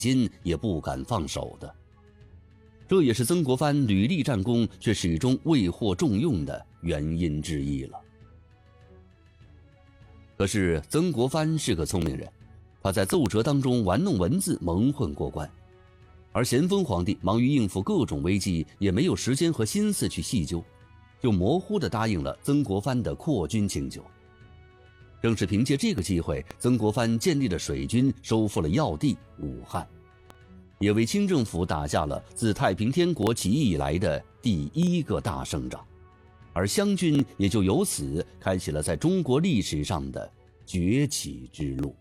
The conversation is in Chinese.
今也不敢放手的。这也是曾国藩屡立战功却始终未获重用的原因之一了。可是曾国藩是个聪明人，他在奏折当中玩弄文字，蒙混过关。而咸丰皇帝忙于应付各种危机，也没有时间和心思去细究，就模糊地答应了曾国藩的扩军请求。正是凭借这个机会，曾国藩建立了水军，收复了要地武汉，也为清政府打下了自太平天国起义以来的第一个大胜仗，而湘军也就由此开启了在中国历史上的崛起之路。